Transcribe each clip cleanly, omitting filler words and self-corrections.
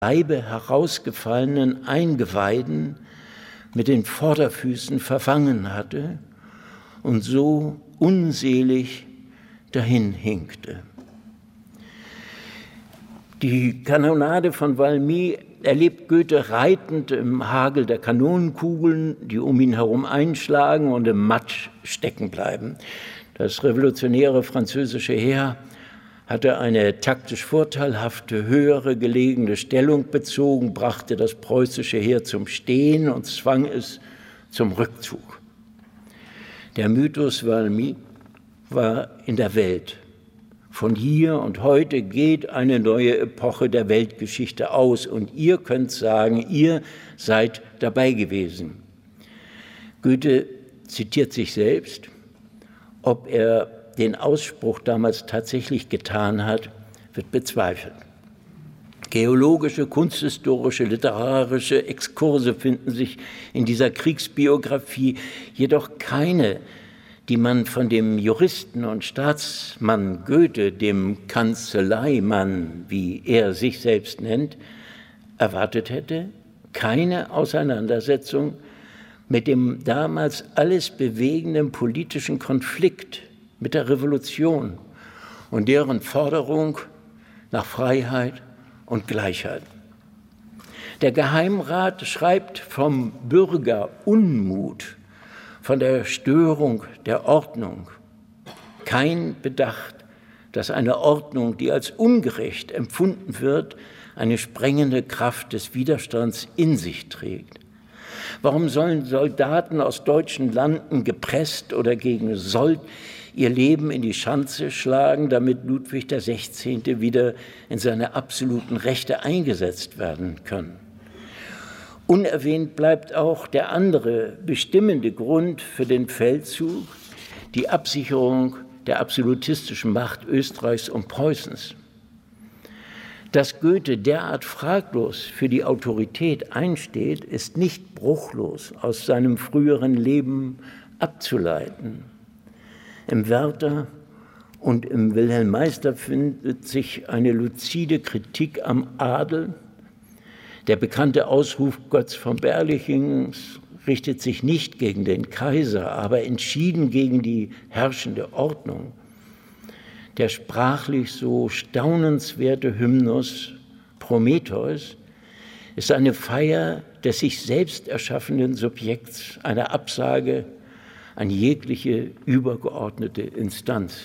Leibe herausgefallenen Eingeweiden mit den Vorderfüßen verfangen hatte und so unselig dahin hinkte. Die Kanonade von Valmy erlebt Goethe reitend im Hagel der Kanonenkugeln, die um ihn herum einschlagen und im Matsch stecken bleiben. Das revolutionäre französische Heer hatte eine taktisch vorteilhafte, höhere gelegene Stellung bezogen, brachte das preußische Heer zum Stehen und zwang es zum Rückzug. Der Mythos Valmy war in der Welt. Von hier und heute geht eine neue Epoche der Weltgeschichte aus und ihr könnt sagen, ihr seid dabei gewesen. Goethe zitiert sich selbst. Ob er den Ausspruch damals tatsächlich getan hat, wird bezweifelt. Geologische, kunsthistorische, literarische Exkurse finden sich in dieser Kriegsbiografie, jedoch keine, die man von dem Juristen und Staatsmann Goethe, dem Kanzleimann, wie er sich selbst nennt, erwartet hätte. Keine Auseinandersetzung mit dem damals alles bewegenden politischen Konflikt mit der Revolution und deren Forderung nach Freiheit und Gleichheit. Der Geheimrat schreibt vom Bürgerunmut, von der Störung der Ordnung. Kein bedacht, dass eine Ordnung, die als ungerecht empfunden wird, eine sprengende Kraft des Widerstands in sich trägt. Warum sollen Soldaten aus deutschen Landen gepresst oder gegen Sold ihr Leben in die Schanze schlagen, damit Ludwig XVI. Wieder in seine absoluten Rechte eingesetzt werden können? Unerwähnt bleibt auch der andere bestimmende Grund für den Feldzug, die Absicherung der absolutistischen Macht Österreichs und Preußens. Dass Goethe derart fraglos für die Autorität einsteht, ist nicht bruchlos aus seinem früheren Leben abzuleiten. Im Werther und im Wilhelm Meister findet sich eine luzide Kritik am Adel. Der bekannte Ausruf Götz von Berlichings richtet sich nicht gegen den Kaiser, aber entschieden gegen die herrschende Ordnung. Der sprachlich so staunenswerte Hymnus Prometheus ist eine Feier des sich selbst erschaffenen Subjekts, eine Absage an jegliche übergeordnete Instanz.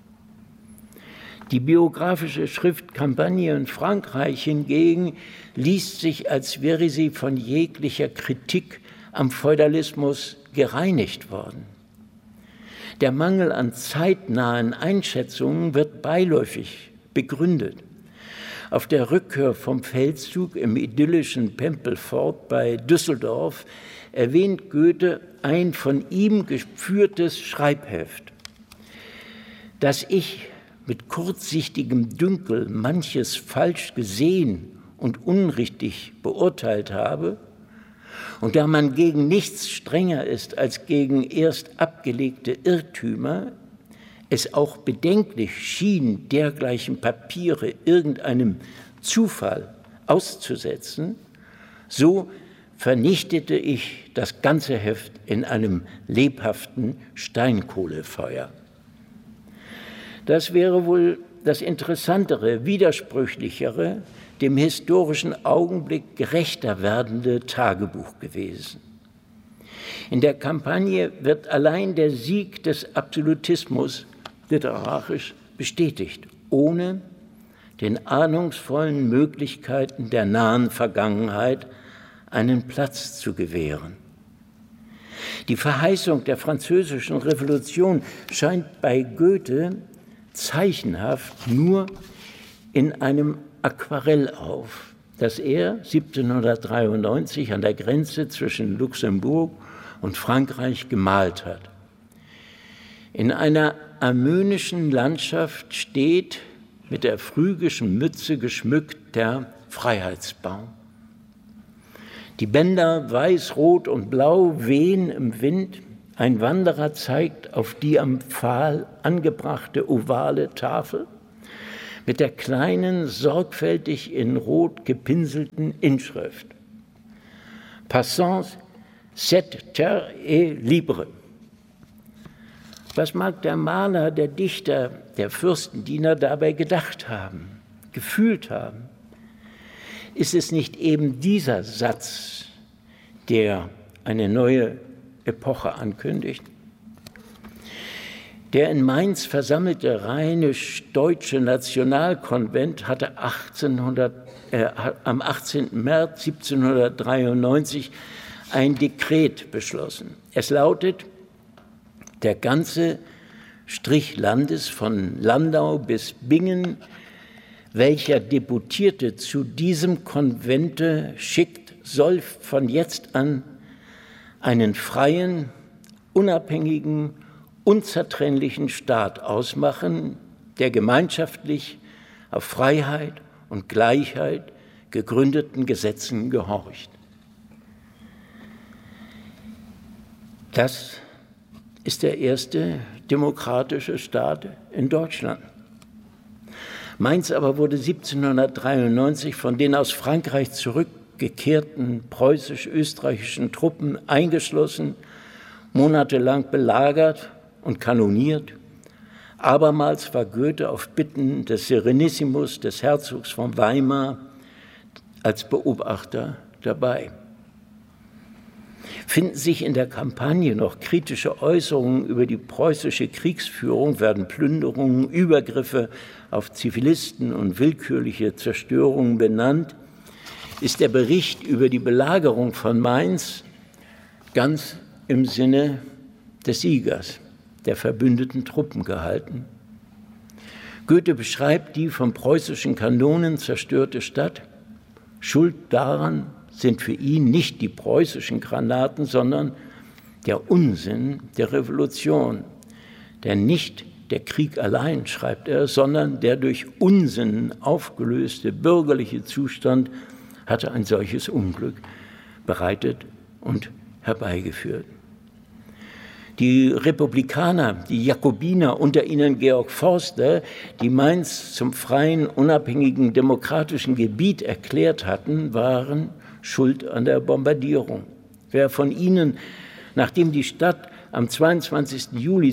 Die biografische Schrift Campagne in Frankreich hingegen liest sich, als wäre sie von jeglicher Kritik am Feudalismus gereinigt worden. Der Mangel an zeitnahen Einschätzungen wird beiläufig begründet. Auf der Rückkehr vom Feldzug im idyllischen Pempelfort bei Düsseldorf erwähnt Goethe ein von ihm geführtes Schreibheft. Dass ich mit kurzsichtigem Dünkel manches falsch gesehen und unrichtig beurteilt habe, und da man gegen nichts strenger ist als gegen erst abgelegte Irrtümer, es auch bedenklich schien, dergleichen Papiere irgendeinem Zufall auszusetzen, so vernichtete ich das ganze Heft in einem lebhaften Steinkohlefeuer. Das wäre wohl das interessantere, widersprüchlichere, dem historischen Augenblick gerechter werdende Tagebuch gewesen. In der Kampagne wird allein der Sieg des Absolutismus literarisch bestätigt, ohne den ahnungsvollen Möglichkeiten der nahen Vergangenheit einen Platz zu gewähren. Die Verheißung der Französischen Revolution scheint bei Goethe zeichenhaft nur in einem Aquarell auf, das er 1793 an der Grenze zwischen Luxemburg und Frankreich gemalt hat. In einer armönischen Landschaft steht mit der phrygischen Mütze geschmückt der Freiheitsbaum. Die Bänder weiß, rot und blau wehen im Wind. Ein Wanderer zeigt auf die am Pfahl angebrachte ovale Tafel mit der kleinen, sorgfältig in Rot gepinselten Inschrift: Passons, cette terre est libre. Was mag der Maler, der Dichter, der Fürstendiener dabei gedacht haben, gefühlt haben? Ist es nicht eben dieser Satz, der eine neue Epoche ankündigt? Der in Mainz versammelte rheinisch-deutsche Nationalkonvent hatte am 18. März 1793 ein Dekret beschlossen. Es lautet: Der ganze Strich Landes von Landau bis Bingen, welcher Deputierte zu diesem Konvente schickt, soll von jetzt an einen freien, unabhängigen, unzertrennlichen Staat ausmachen, der gemeinschaftlich auf Freiheit und Gleichheit gegründeten Gesetzen gehorcht. Das ist der erste demokratische Staat in Deutschland. Mainz aber wurde 1793 von den aus Frankreich zurückgekehrten preußisch-österreichischen Truppen eingeschlossen, monatelang belagert und kanoniert. Abermals war Goethe auf Bitten des Serenissimus, des Herzogs von Weimar, als Beobachter dabei. Finden sich in der Kampagne noch kritische Äußerungen über die preußische Kriegsführung, werden Plünderungen, Übergriffe auf Zivilisten und willkürliche Zerstörungen benannt, ist der Bericht über die Belagerung von Mainz ganz im Sinne des Siegers, der verbündeten Truppen gehalten. Goethe beschreibt die von preußischen Kanonen zerstörte Stadt. Schuld daran sind für ihn nicht die preußischen Granaten, sondern der Unsinn der Revolution. Denn nicht der Krieg allein, schreibt er, sondern der durch Unsinn aufgelöste bürgerliche Zustand hatte ein solches Unglück bereitet und herbeigeführt. Die Republikaner, die Jakobiner, unter ihnen Georg Forster, die Mainz zum freien, unabhängigen, demokratischen Gebiet erklärt hatten, waren schuld an der Bombardierung. Wer von ihnen, nachdem die Stadt am 22. Juli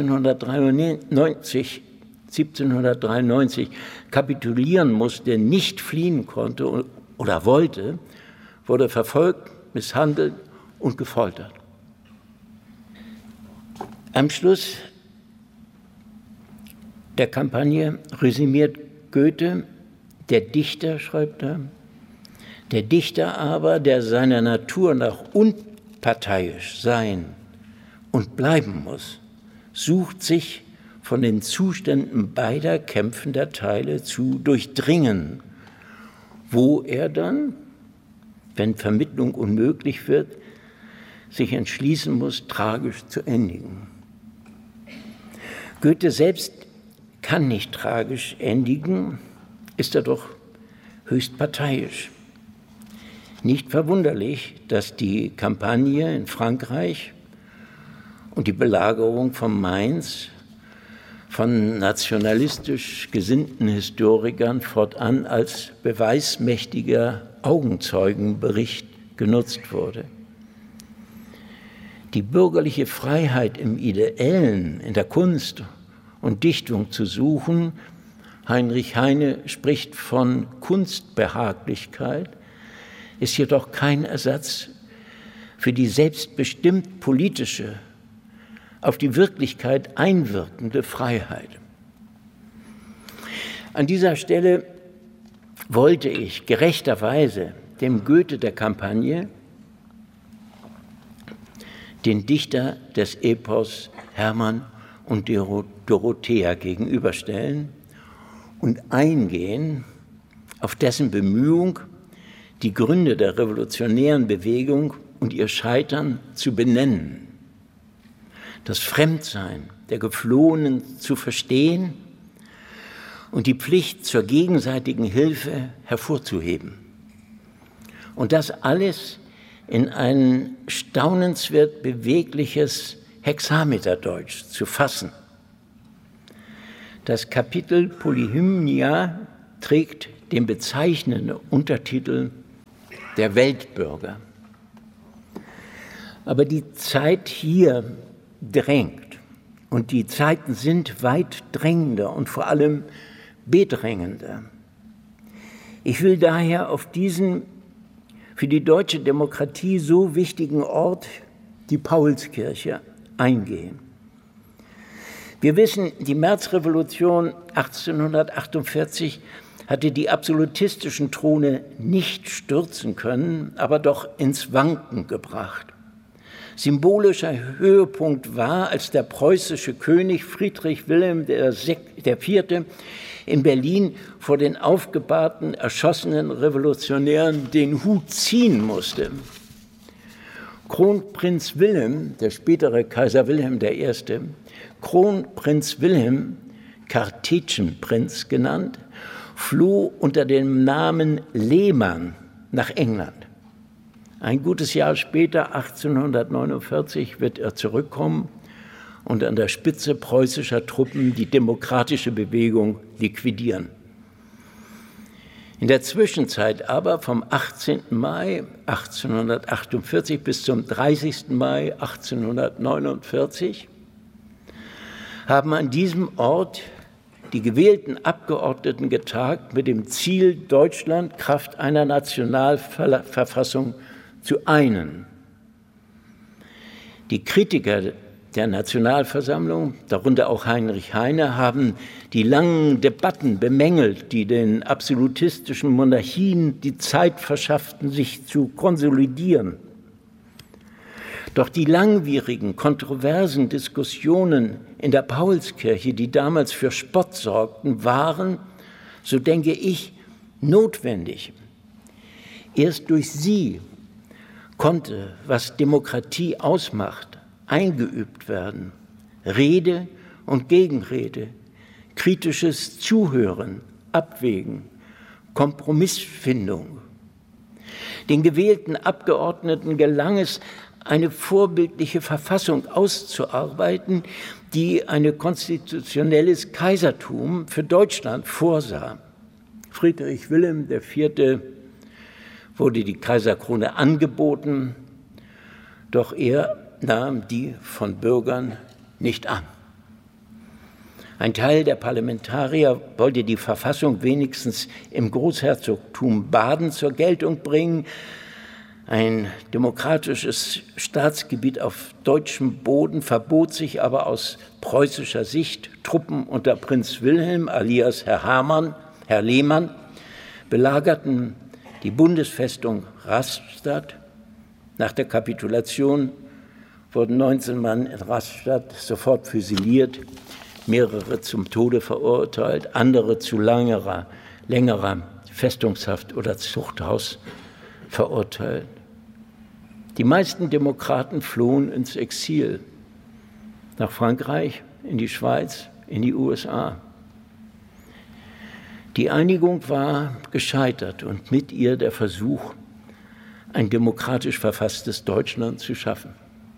1793 kapitulieren musste, nicht fliehen konnte oder wollte, wurde verfolgt, misshandelt und gefoltert. Am Schluss der Kampagne resümiert Goethe: Der Dichter, schreibt er, der Dichter aber, der seiner Natur nach unparteiisch sein und bleiben muss, sucht sich von den Zuständen beider kämpfender Teile zu durchdringen, wo er dann, wenn Vermittlung unmöglich wird, sich entschließen muss, tragisch zu endigen. Goethe selbst kann nicht tragisch endigen, ist er doch höchst parteiisch. Nicht verwunderlich, dass die Kampagne in Frankreich und die Belagerung von Mainz von nationalistisch gesinnten Historikern fortan als beweismächtiger Augenzeugenbericht genutzt wurde. Die bürgerliche Freiheit im Ideellen, in der Kunst und Dichtung zu suchen, Heinrich Heine spricht von Kunstbehaglichkeit, ist jedoch kein Ersatz für die selbstbestimmt politische, auf die Wirklichkeit einwirkende Freiheit. An dieser Stelle wollte ich gerechterweise dem Goethe der Kampagne den Dichter des Epos Hermann und Dorothea gegenüberstellen und eingehen auf dessen Bemühung, die Gründe der revolutionären Bewegung und ihr Scheitern zu benennen, das Fremdsein der Geflohenen zu verstehen und die Pflicht zur gegenseitigen Hilfe hervorzuheben. Und das alles in ein staunenswert bewegliches Hexameterdeutsch zu fassen. Das Kapitel Polyhymnia trägt den bezeichnenden Untertitel Der Weltbürger. Aber die Zeit hier drängt und die Zeiten sind weit drängender und vor allem bedrängender. Ich will daher auf diesen für die deutsche Demokratie so wichtigen Ort, die Paulskirche, eingehen. Wir wissen, die Märzrevolution 1848 hatte die absolutistischen Throne nicht stürzen können, aber doch ins Wanken gebracht. Symbolischer Höhepunkt war, als der preußische König Friedrich Wilhelm IV. In Berlin vor den aufgebahrten, erschossenen Revolutionären den Hut ziehen musste. Kronprinz Wilhelm, der spätere Kaiser Wilhelm I., Kronprinz Wilhelm, Kartätschenprinz genannt, floh unter dem Namen Lehmann nach England. Ein gutes Jahr später, 1849, wird er zurückkommen und an der Spitze preußischer Truppen die demokratische Bewegung liquidieren. In der Zwischenzeit aber vom 18. Mai 1848 bis zum 30. Mai 1849 haben an diesem Ort die gewählten Abgeordneten getagt mit dem Ziel, Deutschland kraft einer Nationalverfassung zu einen. Die Kritiker der Nationalversammlung, darunter auch Heinrich Heine, haben die langen Debatten bemängelt, die den absolutistischen Monarchien die Zeit verschafften, sich zu konsolidieren. Doch die langwierigen, kontroversen Diskussionen in der Paulskirche, die damals für Spott sorgten, waren, so denke ich, notwendig. Erst durch sie konnte, was Demokratie ausmacht, eingeübt werden. Rede und Gegenrede, kritisches Zuhören, Abwägen, Kompromissfindung. Den gewählten Abgeordneten gelang es, eine vorbildliche Verfassung auszuarbeiten, die ein konstitutionelles Kaisertum für Deutschland vorsah. Friedrich Wilhelm IV. Wurde die Kaiserkrone angeboten, doch er nahm die von Bürgern nicht an. Ein Teil der Parlamentarier wollte die Verfassung wenigstens im Großherzogtum Baden zur Geltung bringen. Ein demokratisches Staatsgebiet auf deutschem Boden verbot sich aber aus preußischer Sicht. Truppen unter Prinz Wilhelm alias Herr Lehmann belagerten die Bundesfestung Rastatt. Nach der Kapitulation wurden 19 Mann in Rastatt sofort füsiliert, mehrere zum Tode verurteilt, andere zu längerer Festungshaft oder Zuchthaus verurteilt. Die meisten Demokraten flohen ins Exil, nach Frankreich, in die Schweiz, in die USA. Die Einigung war gescheitert und mit ihr der Versuch, ein demokratisch verfasstes Deutschland zu schaffen.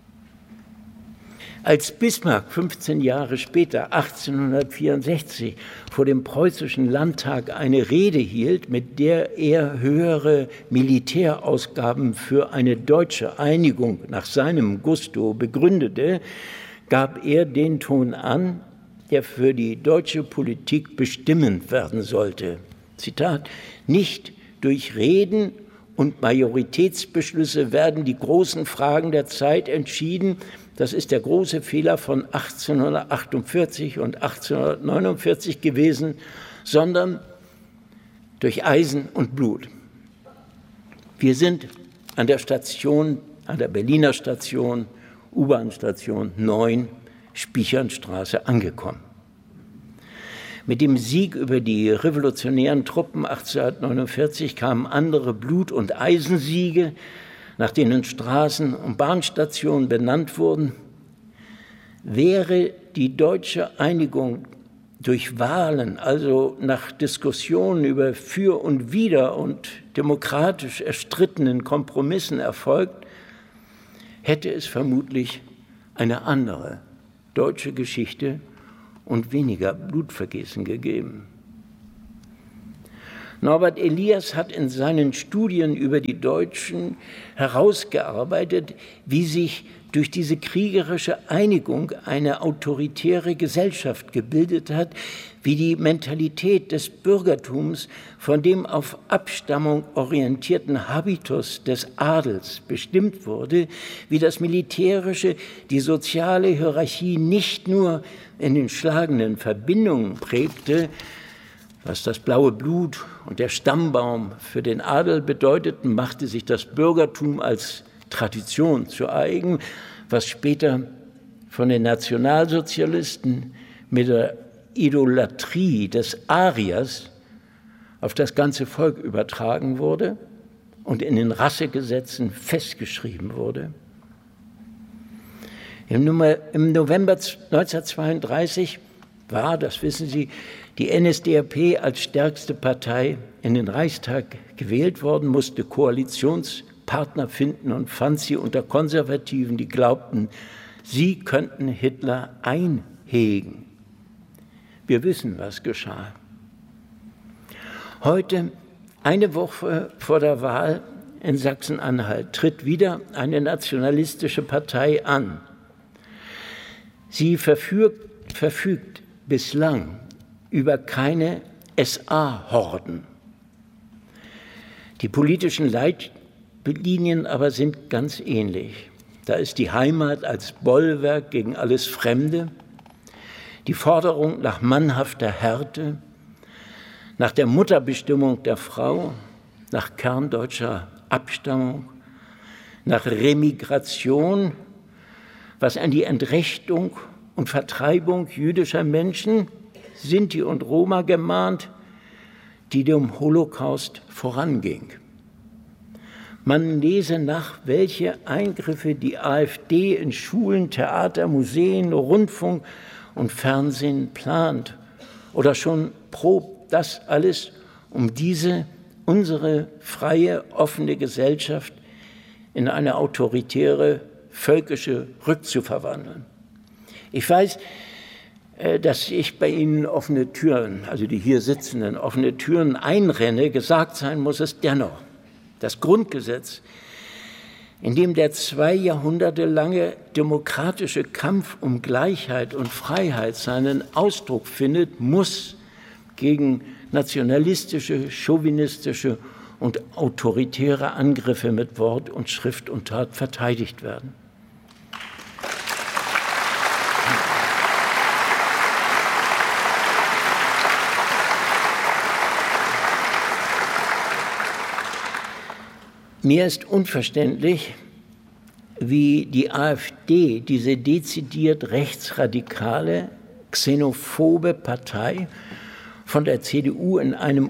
Als Bismarck 15 Jahre später, 1864, vor dem preußischen Landtag eine Rede hielt, mit der er höhere Militärausgaben für eine deutsche Einigung nach seinem Gusto begründete, gab er den Ton an, der für die deutsche Politik bestimmend werden sollte. Zitat: Nicht durch Reden und Majoritätsbeschlüsse werden die großen Fragen der Zeit entschieden. Das ist der große Fehler von 1848 und 1849 gewesen, sondern durch Eisen und Blut. Wir sind an der Station, an der Berliner Station, U-Bahn-Station 9, Spichernstraße angekommen. Mit dem Sieg über die revolutionären Truppen 1849 kamen andere Blut- und Eisensiege, nach denen Straßen und Bahnstationen benannt wurden. Wäre die deutsche Einigung durch Wahlen, also nach Diskussionen über Für und Wider und demokratisch erstrittenen Kompromissen erfolgt, hätte es vermutlich eine andere deutsche Geschichte und weniger Blutvergießen gegeben. Norbert Elias hat in seinen Studien über die Deutschen herausgearbeitet, wie sich durch diese kriegerische Einigung eine autoritäre Gesellschaft gebildet hat, wie die Mentalität des Bürgertums von dem auf Abstammung orientierten Habitus des Adels bestimmt wurde, wie das Militärische die soziale Hierarchie nicht nur in den schlagenden Verbindungen prägte, was das blaue Blut und der Stammbaum für den Adel bedeuteten, machte sich das Bürgertum als Tradition zu eigen, was später von den Nationalsozialisten mit der Idolatrie des Ariers auf das ganze Volk übertragen wurde und in den Rassegesetzen festgeschrieben wurde. Im November 1932 war, das wissen Sie, die NSDAP als stärkste Partei in den Reichstag gewählt worden, musste Koalitionspartner finden und fand sie unter Konservativen, die glaubten, sie könnten Hitler einhegen. Wir wissen, was geschah. Heute, eine Woche vor der Wahl in Sachsen-Anhalt, tritt wieder eine nationalistische Partei an. Sie verfügt bislang über keine SA-Horden. Die politischen Leitlinien aber sind ganz ähnlich. Da ist die Heimat als Bollwerk gegen alles Fremde, die Forderung nach mannhafter Härte, nach der Mutterbestimmung der Frau, nach kerndeutscher Abstammung, nach Remigration, was an die Entrechtung und Vertreibung jüdischer Menschen, Sinti und Roma gemahnt, die dem Holocaust voranging. Man lese nach, welche Eingriffe die AfD in Schulen, Theater, Museen, Rundfunk und Fernsehen plant oder schon probt, das alles, um diese, unsere freie, offene Gesellschaft in eine autoritäre, völkische rückzuverwandeln. Ich weiß, dass ich bei Ihnen offene Türen, also die hier Sitzenden, offene Türen einrenne. Gesagt sein muss es dennoch. Das Grundgesetz, in dem der 2 Jahrhunderte lange demokratische Kampf um Gleichheit und Freiheit seinen Ausdruck findet, muss gegen nationalistische, chauvinistische und autoritäre Angriffe mit Wort und Schrift und Tat verteidigt werden. Mir ist unverständlich, wie die AfD, diese dezidiert rechtsradikale, xenophobe Partei, von der CDU in einem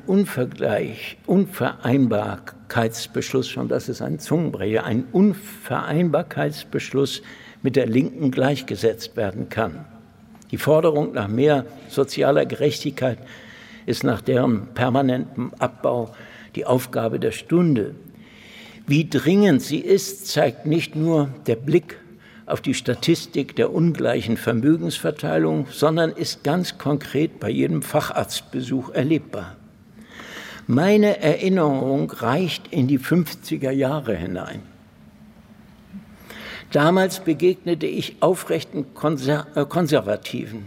Unvereinbarkeitsbeschluss, schon das ist ein Zungenbrecher, ein Unvereinbarkeitsbeschluss mit der Linken gleichgesetzt werden kann. Die Forderung nach mehr sozialer Gerechtigkeit ist nach deren permanentem Abbau die Aufgabe der Stunde. Wie dringend sie ist, zeigt nicht nur der Blick auf die Statistik der ungleichen Vermögensverteilung, sondern ist ganz konkret bei jedem Facharztbesuch erlebbar. Meine Erinnerung reicht in die 50er Jahre hinein. Damals begegnete ich aufrechten Konservativen,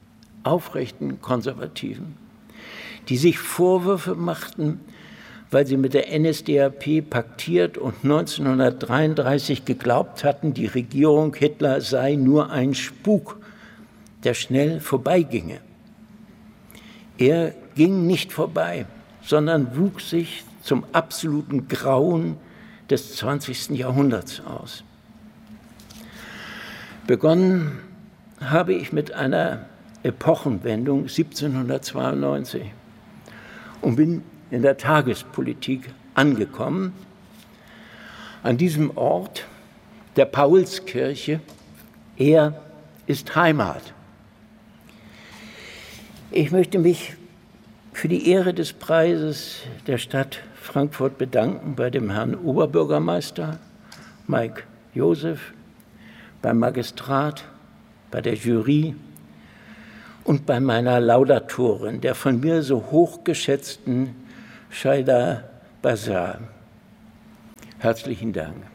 die sich Vorwürfe machten, weil sie mit der NSDAP paktiert und 1933 geglaubt hatten, die Regierung Hitler sei nur ein Spuk, der schnell vorbeiginge. Er ging nicht vorbei, sondern wuchs sich zum absoluten Grauen des 20. Jahrhunderts aus. Begonnen habe ich mit einer Epochenwendung 1792 und bin in der Tagespolitik angekommen, an diesem Ort der Paulskirche. Er ist Heimat. Ich möchte mich für die Ehre des Preises der Stadt Frankfurt bedanken bei dem Herrn Oberbürgermeister Mike Joseph, beim Magistrat, bei der Jury und bei meiner Laudatorin, der von mir so hochgeschätzten Shaida Bazar. Herzlichen Dank.